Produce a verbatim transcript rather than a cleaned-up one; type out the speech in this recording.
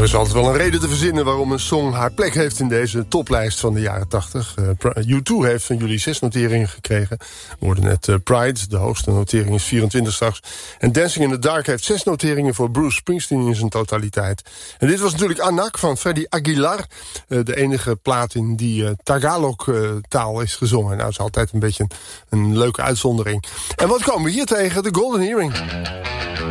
Er is altijd wel een reden te verzinnen waarom een song haar plek heeft in deze toplijst van de jaren tachtig. Uh, U twee heeft van jullie zes noteringen gekregen. We hoorden net uh, Pride, de hoogste notering is vierentwintig straks. En Dancing in the Dark heeft zes noteringen voor Bruce Springsteen in zijn totaliteit. En dit was natuurlijk Anak van Freddy Aguilar. Uh, de enige plaat in die uh, Tagalog-taal uh, is gezongen. Nou, dat is altijd een beetje een, een leuke uitzondering. En wat komen we hier tegen? De Golden Earring.